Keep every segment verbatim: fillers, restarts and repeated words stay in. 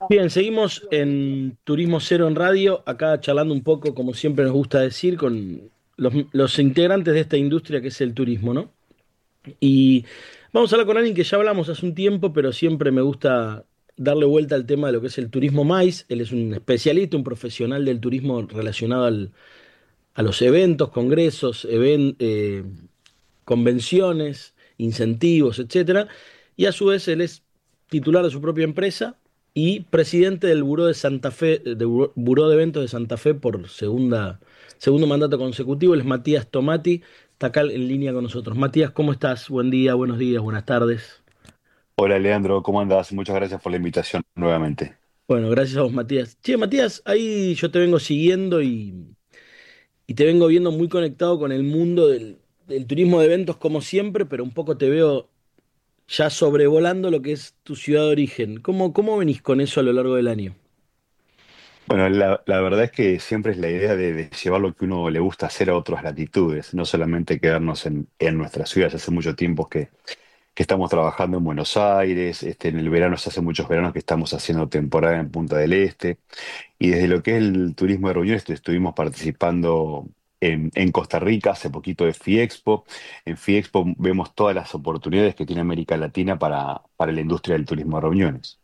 Bien, seguimos en Turismo Cero en Radio, acá charlando un poco, como siempre nos gusta decir, con los, los integrantes de esta industria que es el turismo, ¿no? Y vamos a hablar con alguien que ya hablamos hace un tiempo, pero siempre me gusta darle vuelta al tema de lo que es el turismo MICE. Él es un especialista, un profesional del turismo relacionado al- a los eventos, congresos, even- eh, convenciones, incentivos, etcétera. Y a su vez él es titular de su propia empresa y presidente del Buró de Santa Fe, de Buró Buró de Eventos de Santa Fe por segunda, segundo mandato consecutivo. Él es Matías Tomati, está acá en línea con nosotros. Matías, ¿cómo estás? Buen día, buenos días, buenas tardes. Hola Leandro, ¿cómo andás? Muchas gracias por la invitación nuevamente. Bueno, gracias a vos, Matías. Che, Matías, ahí yo te vengo siguiendo y, y te vengo viendo muy conectado con el mundo del, del turismo de eventos como siempre, pero un poco te veo ya sobrevolando lo que es tu ciudad de origen. ¿Cómo, cómo venís con eso a lo largo del año? Bueno, la, la verdad es que siempre es la idea de, de llevar lo que uno le gusta hacer a otras latitudes, no solamente quedarnos en, en nuestras ciudades. Hace mucho tiempo que, que estamos trabajando en Buenos Aires, este, en el verano, se hace muchos veranos que estamos haciendo temporada en Punta del Este, y desde lo que es el turismo de reuniones estuvimos participando en, en Costa Rica, hace poquito de FIEXPO. En FIEXPO vemos todas las oportunidades que tiene América Latina para, para la industria del turismo de reuniones.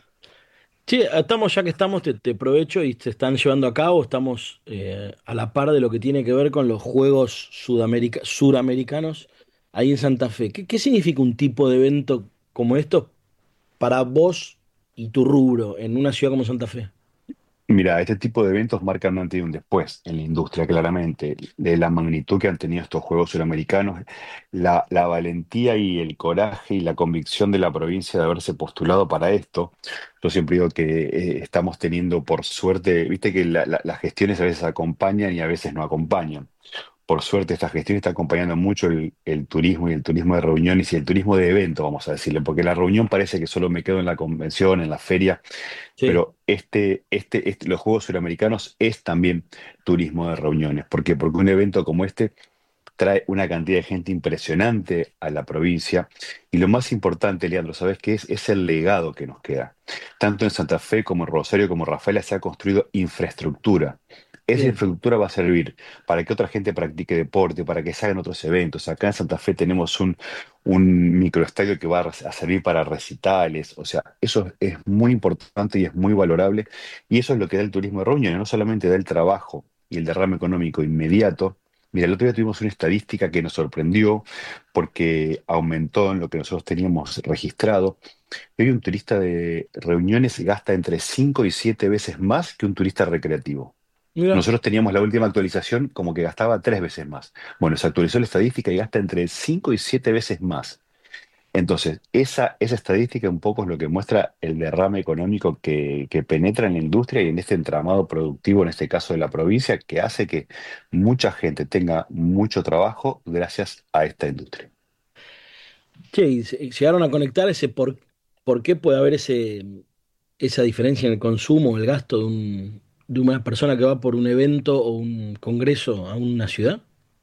Sí, estamos, ya que estamos, te, te aprovecho y se están llevando a cabo, estamos eh, a la par de lo que tiene que ver con los Juegos Sudamerica- Suramericanos ahí en Santa Fe. ¿Qué, qué significa un tipo de evento como esto para vos y tu rubro en una ciudad como Santa Fe? Mira, este tipo de eventos marcan un antes y un después en la industria, claramente, de la magnitud que han tenido estos Juegos Suramericanos, la, la valentía y el coraje y la convicción de la provincia de haberse postulado para esto. Yo siempre digo que eh, estamos teniendo, por suerte, viste que la- la- las gestiones a veces acompañan y a veces no acompañan. Por suerte, esta gestión está acompañando mucho el, el turismo y el turismo de reuniones y el turismo de evento, vamos a decirle, porque la reunión parece que solo me quedo en la convención, en la feria, Sí, pero este, este, este- los Juegos Suramericanos es también turismo de reuniones. ¿Por qué? Porque un evento como este trae una cantidad de gente impresionante a la provincia. Y lo más importante, Leandro, ¿sabes qué es? Es el legado que nos queda. Tanto en Santa Fe como en Rosario como en Rafaela se ha construido infraestructura. Esa bien. infraestructura va a servir para que otra gente practique deporte, para que se hagan otros eventos. Acá en Santa Fe tenemos un, un microestadio que va a, a servir para recitales. O sea, eso es muy importante y es muy valorable. Y eso es lo que da el turismo de reuniones. No solamente da el trabajo y el derrame económico inmediato. Mira, el otro día tuvimos una estadística que nos sorprendió porque aumentó en lo que nosotros teníamos registrado. Hoy un turista de reuniones gasta entre cinco y siete veces más que un turista recreativo. Mira, Nosotros teníamos la última actualización como que gastaba tres veces más. Bueno, se actualizó la estadística y gasta entre cinco y siete veces más. Entonces, esa, esa estadística un poco es lo que muestra el derrame económico que, que penetra en la industria y en este entramado productivo, en este caso de la provincia, que hace que mucha gente tenga mucho trabajo gracias a esta industria. che, y se- llegaron a conectar ese por, por qué puede haber ese, esa diferencia en el consumo, el gasto de, un, de una persona que va por un evento o un congreso a una ciudad.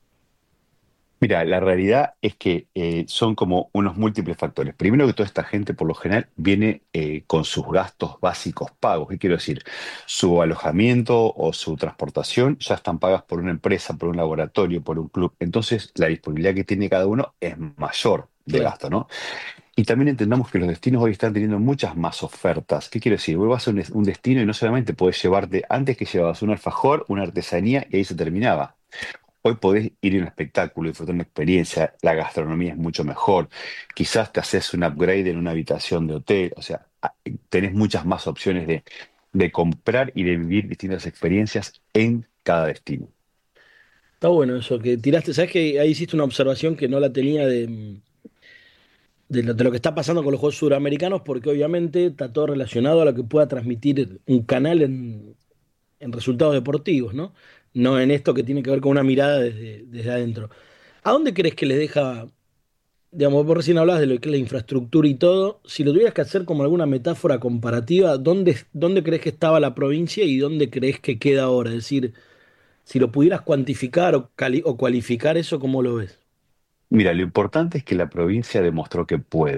Mira, la realidad es que eh, son como unos múltiples factores. Primero que toda esta gente por lo general viene eh, con sus gastos básicos pagos. ¿Qué quiero decir? Su alojamiento o su transportación ya están pagas por una empresa, por un laboratorio, por un club. Entonces la disponibilidad que tiene cada uno es mayor de Claro. gasto, ¿no? Y también entendamos que los destinos hoy están teniendo muchas más ofertas. ¿Qué quiero decir? Vos vas a un, un destino y no solamente podés llevarte, antes que llevabas un alfajor, una artesanía y ahí se terminaba. Hoy podés ir a un espectáculo, disfrutar una experiencia, la gastronomía es mucho mejor, quizás te haces un upgrade en una habitación de hotel, o sea, a- tenés muchas más opciones de, de comprar y de vivir distintas experiencias en cada destino. Está bueno eso, que tiraste, ¿sabes que ahí hiciste una observación que no la tenía de, de lo, de lo que está pasando con los Juegos Suramericanos? Porque obviamente está todo relacionado a lo que pueda transmitir un canal en, en resultados deportivos, ¿no? No en esto que tiene que ver con una mirada desde, desde adentro. ¿A dónde crees que les deja, digamos, vos recién hablabas de lo que es la infraestructura y todo, si lo tuvieras que hacer como alguna metáfora comparativa, ¿dónde, dónde crees que estaba la provincia y dónde crees que queda ahora? Es decir, si lo pudieras cuantificar o, cali- o cualificar eso, ¿cómo lo ves? Mira, lo importante es que la provincia demostró que puede.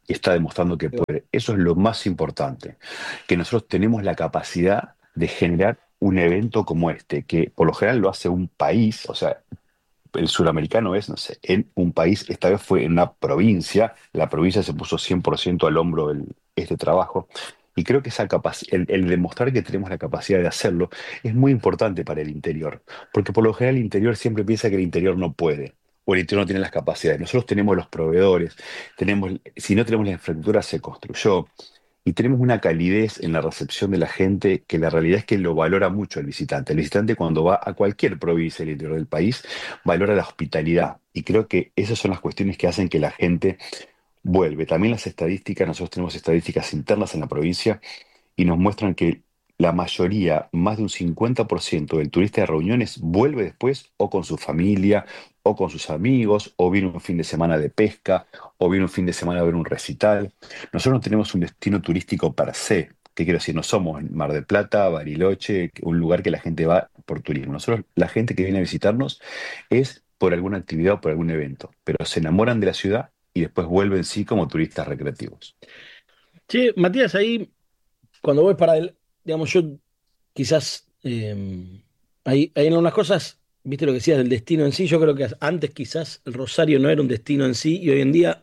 y está demostrando que puede. Eso es lo más importante, que nosotros tenemos la capacidad de generar un evento como este, que por lo general lo hace un país, o sea, el suramericano es, no sé, en un país, esta vez fue en una provincia, la provincia se puso cien por ciento al hombro el- este trabajo, y creo que esa capaci- el, el demostrar que tenemos la capacidad de hacerlo es muy importante para el interior, porque por lo general el interior siempre piensa que el interior no puede, o el interior no tiene las capacidades. Nosotros tenemos los proveedores, tenemos, si no tenemos la infraestructura, se construyó. Y tenemos una calidez en la recepción de la gente que la realidad es que lo valora mucho el visitante. El visitante cuando va a cualquier provincia del interior del país valora la hospitalidad. Y creo que esas son las cuestiones que hacen que la gente vuelve. También las estadísticas, nosotros tenemos estadísticas internas en la provincia y nos muestran que la mayoría, más de un cincuenta por ciento del turista de reuniones vuelve después o con su familia o con sus amigos, o viene un fin de semana de pesca, o viene un fin de semana a ver un recital. Nosotros no tenemos un destino turístico per se. ¿Qué quiero decir? No somos Mar del Plata, Bariloche, un lugar que la gente va por turismo. Nosotros, la gente que viene a visitarnos es por alguna actividad o por algún evento, pero se enamoran de la ciudad y después vuelven sí como turistas recreativos. Che, Matías, ahí cuando voy para el, digamos, yo quizás eh, hay, hay en unas cosas, viste lo que decías del destino en sí, yo creo que antes quizás el Rosario no era un destino en sí y hoy en día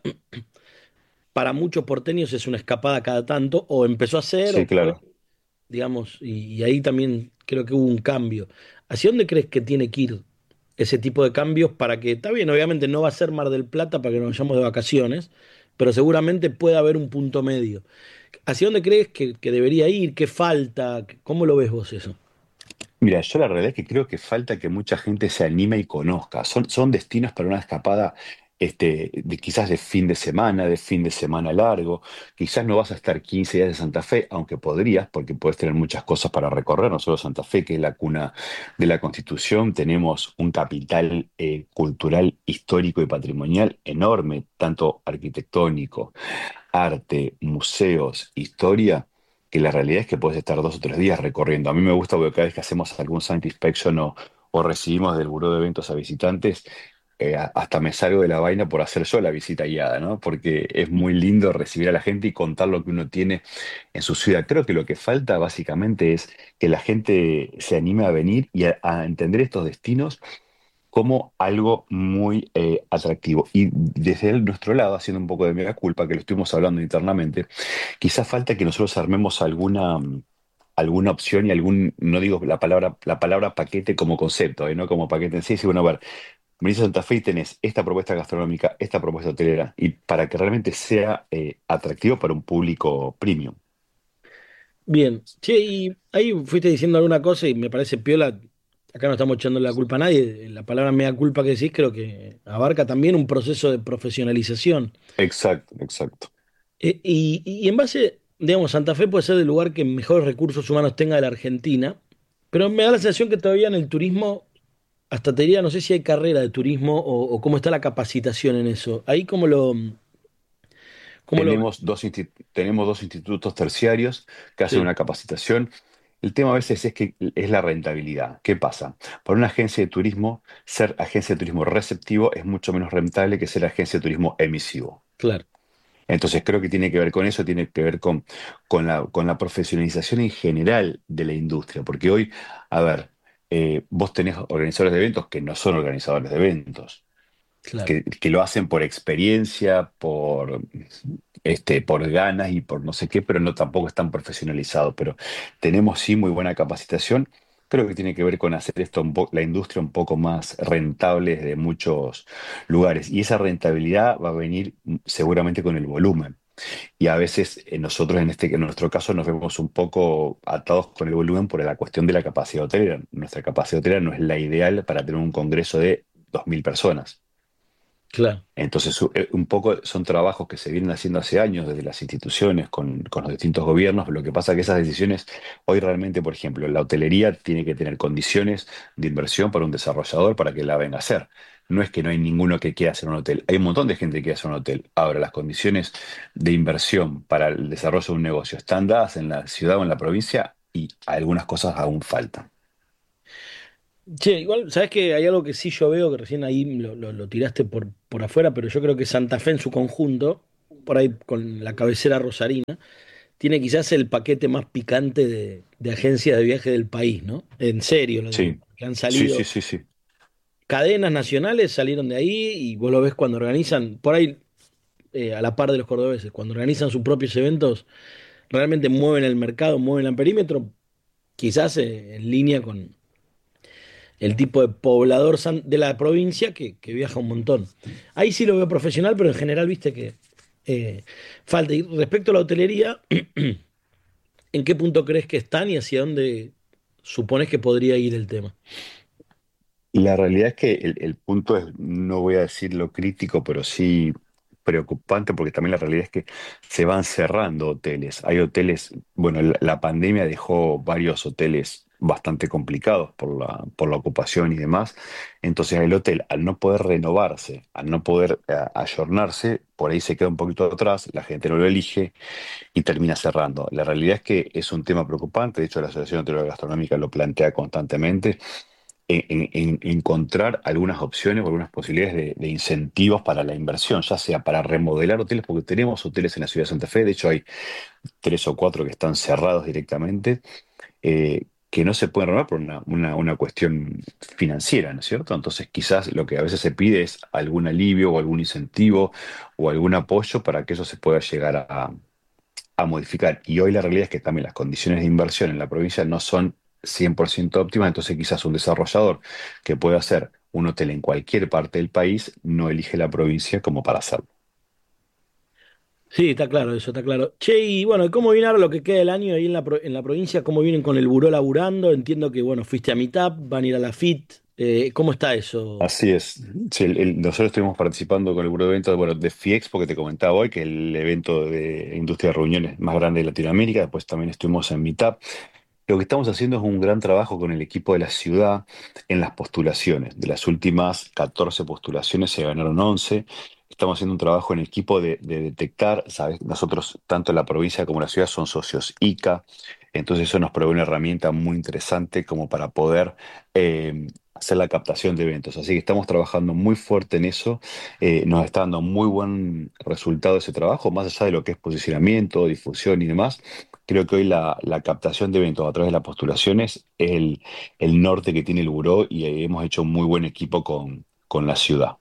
para muchos porteños es una escapada cada tanto, o empezó a ser, o Sí, fue, claro. digamos, y, y ahí también creo que hubo un cambio. ¿Hacia dónde crees que tiene que ir ese tipo de cambios para que, está bien, obviamente no va a ser Mar del Plata para que nos vayamos de vacaciones, pero seguramente puede haber un punto medio? ¿Hacia dónde crees que, que debería ir? ¿Qué falta? ¿Cómo lo ves vos eso? Mira, yo la realidad es que creo que falta que mucha gente se anime y conozca. Son, son destinos para una escapada, este, de, quizás de fin de semana, de fin de semana largo. Quizás no vas a estar quince días de Santa Fe, aunque podrías, porque puedes tener muchas cosas para recorrer. No solo Santa Fe, que es la cuna de la Constitución, tenemos un capital eh, cultural, histórico y patrimonial enorme, tanto arquitectónico, arte, museos, historia, que la realidad es que puedes estar dos o tres días recorriendo. A mí me gusta porque cada vez que hacemos algún site inspection o, o recibimos del buró de eventos a visitantes, eh, a- hasta me salgo de la vaina por hacer yo la visita guiada, ¿no? Porque es muy lindo recibir a la gente y contar lo que uno tiene en su ciudad. Creo que lo que falta básicamente es que la gente se anime a venir y a a entender estos destinos como algo muy eh, atractivo. Y desde el- nuestro lado, haciendo un poco de mega culpa, que lo estuvimos hablando internamente, quizás falta que nosotros armemos alguna, mm, alguna opción y algún, no digo la palabra, la palabra paquete como concepto, ¿eh? No como paquete en sí, sino, bueno, a ver, venís a Santa Fe y tenés esta propuesta gastronómica, esta propuesta hotelera, y para que realmente sea eh, atractivo para un público premium. Bien, che, y ahí fuiste diciendo alguna cosa y me parece piola. Acá no estamos echando la culpa a nadie. La palabra mea culpa que decís creo que abarca también un proceso de profesionalización. Exacto, exacto. Eh, y, y en base, digamos, Santa Fe puede ser el lugar que mejores recursos humanos tenga de la Argentina, pero me da la sensación que todavía en el turismo, hasta te diría, no sé si hay carrera de turismo o, o cómo está la capacitación en eso. Ahí cómo lo, cómo lo... Tenemos dos, insti- tenemos dos institutos terciarios que hacen Sí, una capacitación. El tema a veces es que es la rentabilidad. ¿Qué pasa? Para una agencia de turismo, ser agencia de turismo receptivo es mucho menos rentable que ser agencia de turismo emisivo. claro, Entonces creo que tiene que ver con eso, tiene que ver con, con la, con la profesionalización en general de la industria. Porque hoy, a ver, eh, vos tenés organizadores de eventos que no son organizadores de eventos claro. que, que lo hacen por experiencia, por, este, por ganas y por no sé qué, pero no tampoco están profesionalizados. Pero tenemos sí muy buena capacitación. Creo que tiene que ver con hacer esto un po- la industria un poco más rentable desde muchos lugares. Y esa rentabilidad va a venir mm, seguramente con el volumen. Y a veces eh, nosotros en este, en nuestro caso nos vemos un poco atados con el volumen por la cuestión de la capacidad hotelera. Nuestra capacidad hotelera no es la ideal para tener un congreso de dos mil personas. Claro. Entonces, su- eh, un poco son trabajos que se vienen haciendo hace años desde las instituciones, con, con los distintos gobiernos. Lo que pasa es que esas decisiones, hoy realmente, por ejemplo, la hotelería tiene que tener condiciones de inversión para un desarrollador para que la venga a hacer. No es que no hay ninguno que quiera hacer un hotel. Hay un montón de gente que quiere hacer un hotel. Ahora, las condiciones de inversión para el desarrollo de un negocio están dadas en la ciudad o en la provincia y algunas cosas aún faltan. Che, igual, ¿sabes que hay algo que sí yo veo, que recién ahí lo, lo- lo tiraste por, por afuera, pero yo creo que Santa Fe en su conjunto. por ahí con la cabecera rosarina, tiene quizás el paquete más picante de, de agencias de viaje del país, ¿no? En serio lo digo, Sí, que han sí, sí, salido sí, sí. cadenas nacionales, salieron de ahí y vos lo ves cuando organizan, por ahí eh, a la par de los cordobeses, cuando organizan sus propios eventos, realmente mueven el mercado, mueven el perímetro, quizás eh, en línea con el tipo de poblador san- de la provincia que, que viaja un montón. Ahí sí lo veo profesional, pero en general, viste que eh, falta. Y respecto a la hotelería, ¿en qué punto crees que están y hacia dónde supones que podría ir el tema? La realidad es que el, el punto es, no voy a decir lo crítico, pero sí preocupante, porque también la realidad es que se van cerrando hoteles. Hay hoteles, bueno, la, la pandemia dejó varios hoteles bastante complicados por la, por la ocupación y demás. Entonces el hotel, al no poder renovarse, al no poder eh, ayornarse, por ahí se queda un poquito atrás, la gente no lo elige y termina cerrando. La realidad es que es un tema preocupante, de hecho la Asociación Hotelera Gastronómica lo plantea constantemente en, en- en encontrar algunas opciones o algunas posibilidades de, de incentivos para la inversión, ya sea para remodelar hoteles, porque tenemos hoteles en la ciudad de Santa Fe, de hecho hay tres o cuatro que están cerrados directamente, eh, que no se pueden renovar por una, una- una cuestión financiera, ¿no es cierto? Entonces quizás lo que a veces se pide es algún alivio o algún incentivo o algún apoyo para que eso se pueda llegar a, a modificar. Y hoy la realidad es que también las condiciones de inversión en la provincia no son cien por ciento óptimas, entonces quizás un desarrollador que pueda hacer un hotel en cualquier parte del país no elige la provincia como para hacerlo. Sí, está claro, eso está claro. Che, y bueno, ¿cómo viene ahora lo que queda del año ahí en la, pro- en la provincia? ¿Cómo vienen con el buró laburando? Entiendo que, bueno, fuiste a Meetup, van a ir a la FIT. Eh, ¿cómo está eso? Así es. Sí, el- el- nosotros estuvimos participando con el Buró de Eventos, bueno, de FIEXPO, que te comentaba hoy, que es el evento de industria de reuniones más grande de Latinoamérica. Después también estuvimos en Meetup. Lo que estamos haciendo es un gran trabajo con el equipo de la ciudad en las postulaciones. De las últimas catorce postulaciones se ganaron once. Estamos haciendo un trabajo en equipo de, de detectar, ¿sabes? Nosotros, tanto la provincia como la ciudad, son socios I C A. Entonces eso nos provee una herramienta muy interesante como para poder eh, hacer la captación de eventos. Así que estamos trabajando muy fuerte en eso. Eh, nos está dando muy buen resultado ese trabajo, más allá de lo que es posicionamiento, difusión y demás. Creo que hoy la, la captación de eventos a través de las postulaciones es el, el norte que tiene el buró y eh, hemos hecho un muy buen equipo con, con la ciudad.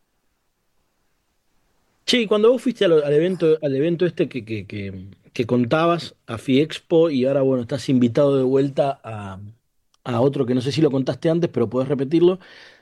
Che, y cuando vos fuiste al, al evento, al evento este que, que, que, que contabas, a FIEXPO, y ahora, bueno, estás invitado de vuelta a, a otro que no sé si lo contaste antes, pero podés repetirlo.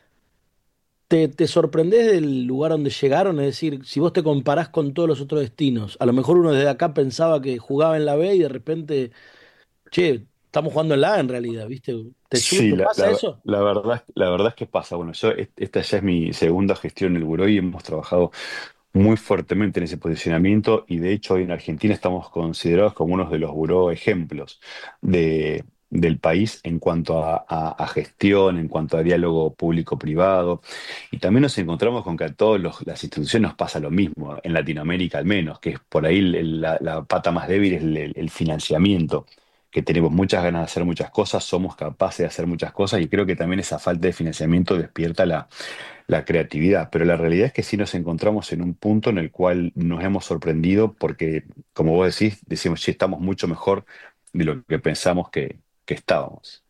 ¿Te, te sorprendés del lugar donde llegaron? Es decir, si vos te comparás con todos los otros destinos, a lo mejor uno desde acá pensaba que jugaba en la B y de repente, che, estamos jugando en la A en realidad, ¿viste? ¿Te, su- Sí, te la, pasa la- eso? la verdad, la verdad es que pasa. Bueno, yo, est- esta ya es mi segunda gestión en el buró y hemos trabajado muy fuertemente en ese posicionamiento y de hecho hoy en Argentina estamos considerados como uno de los buró ejemplos de, del país en cuanto a, a- a gestión, en cuanto a diálogo público-privado y también nos encontramos con que a todas las instituciones nos pasa lo mismo, en Latinoamérica al menos, que es por ahí el- la, la pata más débil es el, el- el financiamiento. Que tenemos muchas ganas de hacer muchas cosas, somos capaces de hacer muchas cosas y creo que también esa falta de financiamiento despierta la creatividad, pero la realidad es que sí nos encontramos en un punto en el cual nos hemos sorprendido porque, como vos decís, decimos, sí, estamos mucho mejor de lo que pensamos que, que estábamos.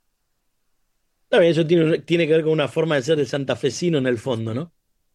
También eso tiene, tiene que ver con una forma de ser de santafesino en el fondo, ¿no?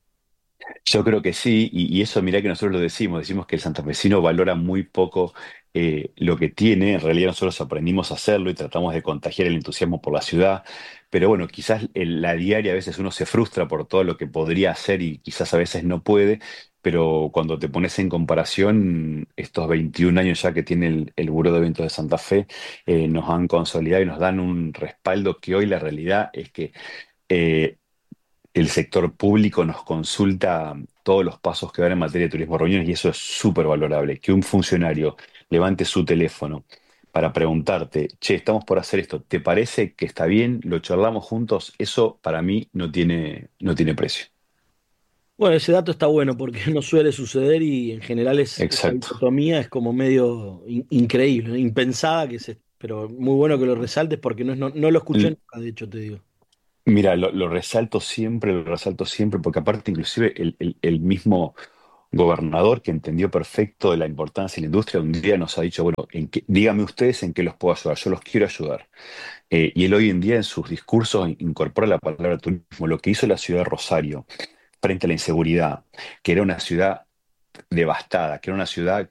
Yo creo que sí, y, y eso mirá que nosotros lo decimos, decimos que el santafesino valora muy poco eh, lo que tiene, en realidad nosotros aprendimos a hacerlo y tratamos de contagiar el entusiasmo por la ciudad, pero bueno, quizás en la diaria a veces uno se frustra por todo lo que podría hacer y quizás a veces no puede, pero cuando te pones en comparación, estos veintiún años ya que tiene el, el Buró de Eventos de Santa Fe, eh, nos han consolidado y nos dan un respaldo que hoy la realidad es que... eh, el sector público nos consulta todos los pasos que dan en materia de turismo reuniones y eso es súper valorable. Que un funcionario levante su teléfono para preguntarte, che, estamos por hacer esto, ¿te parece que está bien? ¿Lo charlamos juntos? Eso para mí no tiene, no tiene precio. Bueno, ese dato está bueno porque no suele suceder y en general es, esa Exacto. dicotomía es como medio in- increíble, ¿no? Impensada, que se, pero muy bueno que lo resaltes porque no, es- no, no lo escuché L- nunca, de hecho, te digo. Mira, lo, lo resalto siempre, lo resalto siempre, porque aparte inclusive el, el- el mismo gobernador que entendió perfecto de la importancia de la industria, un día nos ha dicho, bueno, en qué- díganme ustedes en qué los puedo ayudar, yo los quiero ayudar. Eh, y él hoy en día en sus discursos incorpora la palabra turismo, lo que hizo la ciudad de Rosario frente a la inseguridad, que era una ciudad devastada, que era una ciudad